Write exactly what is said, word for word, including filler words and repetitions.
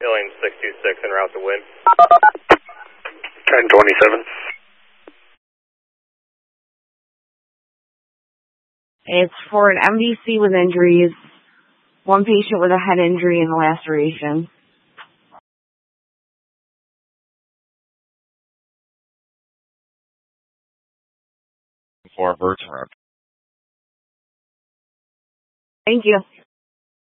Lane six two six en route to Win. ten twenty-seven. It's for an M D C with injuries, one patient with a head injury and laceration. For Virgin Road. Thank you.